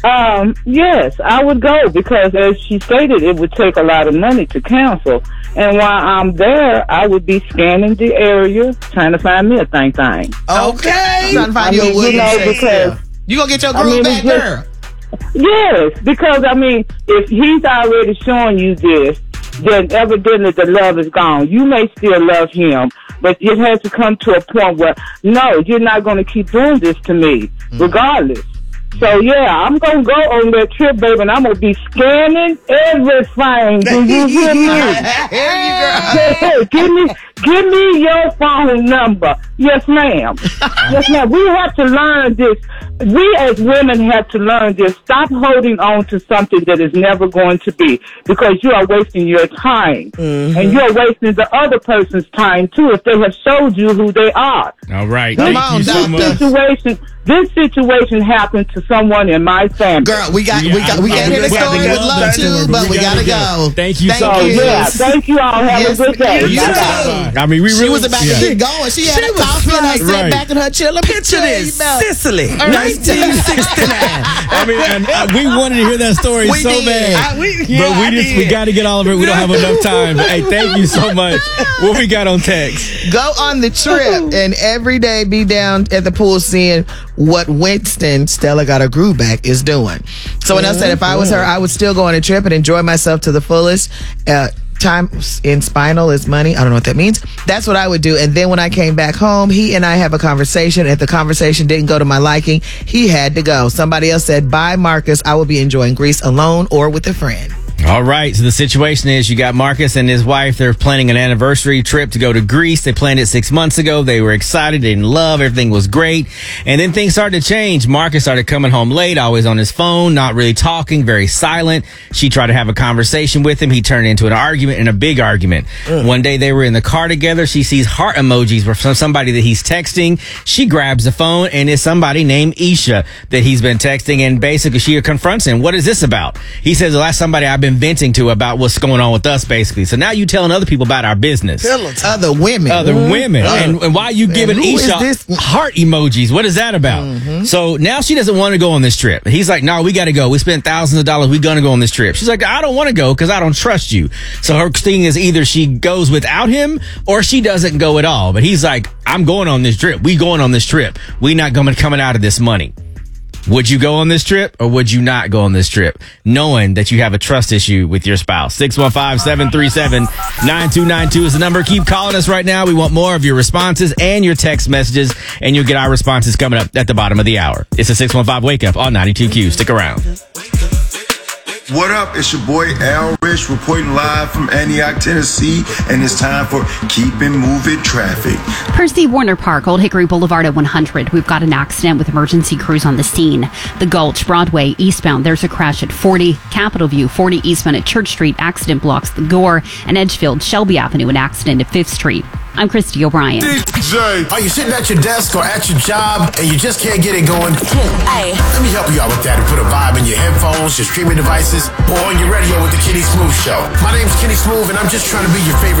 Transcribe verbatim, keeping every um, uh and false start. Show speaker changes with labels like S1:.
S1: Um, yes, I would go because, as she stated, it would take a lot of money to cancel. And while I'm there, I would be scanning the area, trying to find me a thing thing.
S2: Okay.
S3: Trying to find
S1: I
S3: you
S1: mean,
S3: a William
S1: you know,
S3: Shakespeare.
S1: because
S2: You gonna get your
S1: I
S2: groove
S1: mean,
S2: back,
S1: it's
S2: girl?
S1: yes, because I mean, if he's already showing you this, then evidently the love is gone. You may still love him, but it has to come to a point where no, you're not going to keep doing this to me, mm. regardless. So yeah, I'm gonna go on that trip, baby, and I'm gonna be scanning everything. Do you hear me?
S2: Here you go.
S1: Hey, hey, give me, give me your phone number. Yes, ma'am. Yes, ma'am. We have to learn this. We as women have to learn this. Stop holding on to something that is never going to be, because you are wasting your time, mm-hmm. and you're wasting the other person's time too if they have showed you who they are.
S4: All right.
S1: This,
S4: Thank on, you so
S1: this
S4: much.
S1: situation. This situation happened to someone in my family.
S2: Girl, we got we got we
S4: Yeah,
S2: got to hear the
S4: we gotta
S2: story.
S4: go.
S2: Would love to, but we gotta go.
S4: Thank you so
S1: So
S4: much.
S1: yeah, thank you all. Have
S2: Yes,
S1: a good day.
S2: you
S1: Bye-bye.
S2: too.
S4: I mean, we really
S2: She was about
S4: yeah.
S2: to get going. She had
S3: She
S2: a
S3: was
S2: coffee and I
S3: like-
S2: sat
S4: Right.
S2: back in her chair. Let me
S3: Picture
S2: tell you
S3: this,
S2: about
S3: Sicily, nineteen sixty-nine.
S4: I mean, and, uh, we wanted to hear that story
S2: We
S4: so
S2: did.
S4: bad,
S3: I- we-
S4: but
S3: yeah,
S4: we
S3: I
S4: just we
S3: did.
S4: got to get all of it. We don't have enough time. But, hey, thank you so much. What we got on text?
S2: Go on the trip and every day be down at the pool seeing what Winston, Stella got her groove back, is doing. So when I said if I was her, I would still go on a trip and enjoy myself to the fullest. Uh, time in spinal is money. I don't know what that means. That's what I would do. And then when I came back home, he and I have a conversation. If the conversation didn't go to my liking, he had to go. Somebody else said, bye, Marcus. I will be enjoying Greece alone or with a friend.
S4: All right. So the situation is you got Marcus and his wife. They're planning an anniversary trip to go to Greece. They planned it six months ago. They were excited. They in love. Everything was great. And then things started to change. Marcus started coming home late, always on his phone, not really talking, very silent. She tried to have a conversation with him. He turned into an argument and a big argument. Mm. One day they were in the car together. She sees heart emojis from somebody that he's texting. She grabs the phone and it's somebody named Isha that he's been texting. And basically she confronts him. What is this about? He says, well, that's somebody I've been venting to about what's going on with us, basically. So now you telling other people about our business.
S2: Other women.
S4: Other
S2: Mm-hmm.
S4: women.
S2: Uh,
S4: and, and why are you giving
S2: who is
S4: Isha
S2: this?
S4: heart emojis? What is that about?
S2: Mm-hmm.
S4: So now she doesn't want to go on this trip. He's like, no, we got to go. We spent thousands of dollars. We're going to go on this trip. She's like, I don't want to go because I don't trust you. So her thing is either she goes without him or she doesn't go at all. But he's like, I'm going on this trip. We going on this trip. We not going coming out of this money. Would you go on this trip or would you not go on this trip, knowing that you have a trust issue with your spouse? six one five, seven three seven, nine two nine two is the number. Keep calling us right now. We want more of your responses and your text messages, and you'll get our responses coming up at the bottom of the hour. It's a six one five Wake Up on ninety-two Q. Stick around.
S5: What up? It's your boy Al Rich reporting live from Antioch, Tennessee, and it's time for Keeping Moving Traffic.
S6: Percy Warner Park, Old Hickory Boulevard at one hundred. We've got an accident with emergency crews on the scene. The Gulch, Broadway, eastbound, there's a crash at forty. Capitol View, forty eastbound at Church Street. Accident blocks the Gore and Edgefield, Shelby Avenue, an accident at fifth Street. I'm Christy O'Brien.
S5: D J.
S7: Are you sitting at your desk or at your job and you just can't get it going?
S8: Hey.
S7: Let me help you out with that and put a vibe in your headphones, your streaming devices, or on your radio with the Kenny Smooth Show. My name's Kenny Smooth and I'm just trying to be your favorite